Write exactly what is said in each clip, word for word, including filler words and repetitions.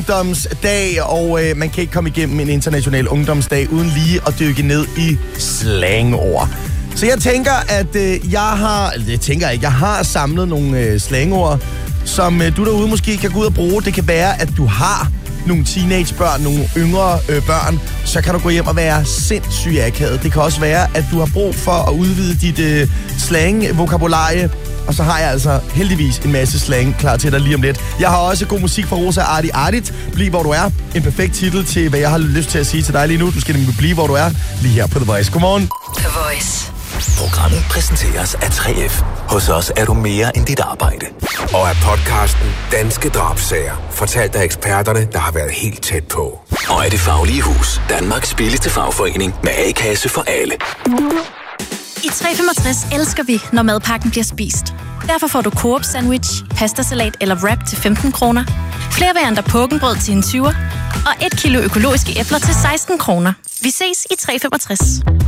ungdomsdag, og øh, man kan ikke komme igennem en international ungdomsdag uden lige at dykke ned i slangord. Så jeg tænker, at øh, jeg har, jeg tænker ikke, jeg har samlet nogle øh, slangord, som øh, du derude måske kan gå ud og bruge. Det kan være, at du har nogle teenagebørn, nogle yngre øh, børn, så kan du gå hjem og være sindssygt akavet. Det kan også være, at du har brug for at udvide dit øh, slang-vokabularie. Og så har jeg altså heldigvis en masse slang klar til dig lige om lidt. Jeg har også god musik fra Rosa Arti Artit. Bliv hvor du er. En perfekt titel til, hvad jeg har lyst til at sige til dig lige nu. Du skal nemlig blive hvor du er, lige her på The Voice. Godmorgen. The Voice. Programmet præsenteres af tre F. Hos os er du mere end dit arbejde. Og af podcasten Danske Drabsager, fortalt af eksperterne, der har været helt tæt på. Og af Det Faglige Hus, Danmarks billigste fagforening med A-kasse for alle. I tre femogtres elsker vi, når madpakken bliver spist. Derfor får du Coop sandwich, pastasalat eller wrap til femten kroner. Flere varianter pukkenbrød til en tyver. Og et kilo økologiske æbler til seksten kroner. Vi ses i tre femogtres.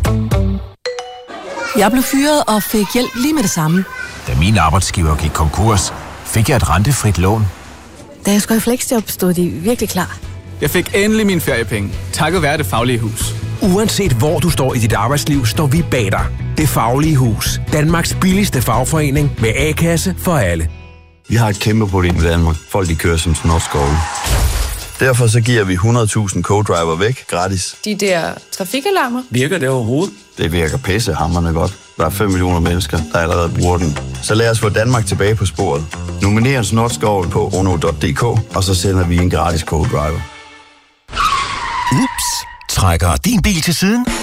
Jeg blev fyret og fik hjælp lige med det samme. Da min arbejdsgiver gik konkurs, fik jeg et rentefrit lån. Da jeg skulle i fleksjob, stod de virkelig klar. Jeg fik endelig mine feriepenge, takket være Det Faglige Hus. Uanset hvor du står i dit arbejdsliv, står vi bag dig. Det Faglige Hus. Danmarks billigste fagforening med A-kasse for alle. Vi har et kæmpe problem i Danmark. Folk de kører som snorskove. Derfor så giver vi hundrede tusind co-driver væk gratis. De der trafikalarmer. Virker det overhovedet? Det virker pissehamrende godt. Der er fem millioner mennesker, der allerede bruger den. Så lad os få Danmark tilbage på sporet. Nominer en snorskove på ono punktum d k, og så sender vi en gratis co-driver. Ups. Trækker din bil til siden?